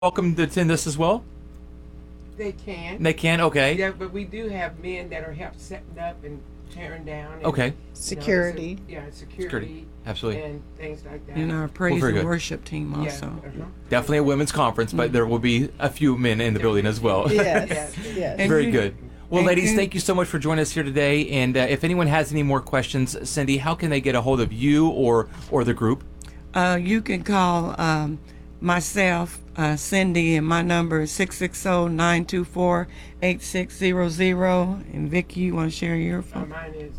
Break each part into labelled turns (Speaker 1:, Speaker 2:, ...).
Speaker 1: welcome to attend this as well?
Speaker 2: They can.
Speaker 1: They can? Okay.
Speaker 2: Yeah, but we do have men that are help setting up and tearing down. And,
Speaker 1: Okay.
Speaker 3: Security.
Speaker 2: Security.
Speaker 1: Absolutely.
Speaker 2: And things like that.
Speaker 3: And our praise
Speaker 1: very
Speaker 3: and
Speaker 1: good.
Speaker 3: worship team
Speaker 2: Yeah,
Speaker 3: also.
Speaker 1: Definitely a women's conference, but there will be a few men in the building as well.
Speaker 3: Yes, yes.
Speaker 2: And
Speaker 1: Very
Speaker 2: you-
Speaker 1: good. Well,
Speaker 3: and
Speaker 1: ladies,
Speaker 3: you-
Speaker 1: thank you so much for joining us here today. And if anyone has any more questions, Cindy, how can they get a hold of you or the group?
Speaker 3: You can call myself, Cindy, and my number is 660-924-8600. And Vicki, you want to share your phone?
Speaker 2: Mine is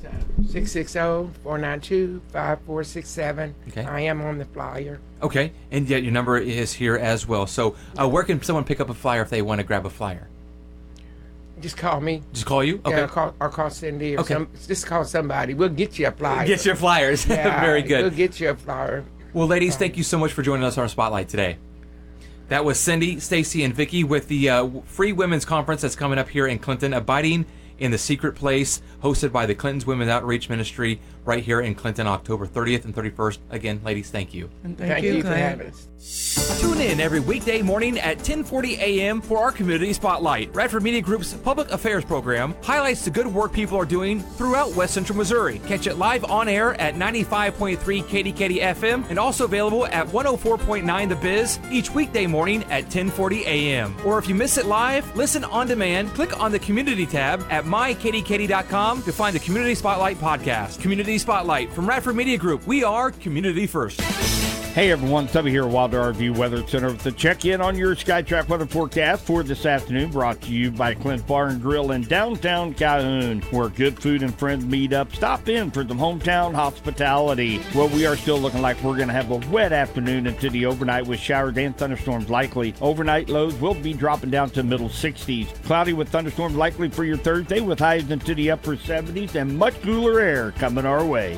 Speaker 2: 660-492-5467.
Speaker 1: Okay.
Speaker 2: I am on the flyer.
Speaker 1: Okay. And yet your number is here as well. So where can someone pick up a flyer if they want to grab a flyer?
Speaker 2: Just call me.
Speaker 1: Just call you? Okay.
Speaker 2: Yeah, or call Cindy. Or
Speaker 1: Okay.
Speaker 2: just call somebody. We'll get you a flyer.
Speaker 1: Get your flyers.
Speaker 2: Yeah,
Speaker 1: Very
Speaker 2: We'll
Speaker 1: good.
Speaker 2: get you a flyer.
Speaker 1: Well, ladies, thank you so much for joining us on our Spotlight today. That was Cindy, Stacy, and Vicki with the Free Women's Conference that's coming up here in Clinton, Abiding in the Secret Place, hosted by the Clinton's Women's Outreach Ministry right here in Clinton, October 30th and 31st. Again, ladies, thank you.
Speaker 3: And
Speaker 2: Thank you for
Speaker 3: Clay.
Speaker 2: having us.
Speaker 1: Tune in every weekday morning at 10:40 a.m. for our Community Spotlight. Radford Media Group's public affairs program highlights the good work people are doing throughout West Central Missouri. Catch it live on air at 95.3 KDKD FM and also available at 104.9 The Biz each weekday morning at 10:40 a.m. Or if you miss it live, listen on demand. Click on the Community tab at mykdkd.com to find the Community Spotlight podcast. Community Spotlight from Radford Media Group. We are community first.
Speaker 4: Hey everyone, Tubby here, Wilder RV Weather Center with the check-in on your SkyTrack weather forecast for this afternoon, brought to you by Clint Bar and Grill in downtown Calhoun, where good food and friends meet up. Stop in for some hometown hospitality. Well, we are still looking like we're going to have a wet afternoon into the overnight with showers and thunderstorms likely. Overnight lows will be dropping down to middle 60s. Cloudy with thunderstorms likely for your Thursday with highs into the upper 70s and much cooler air coming our way.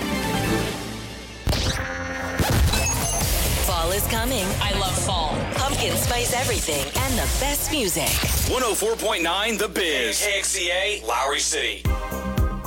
Speaker 5: Fall is coming.
Speaker 6: I love fall.
Speaker 5: Pumpkin spice everything and the best music.
Speaker 7: 104.9 The Biz. KXCA, Lowry City.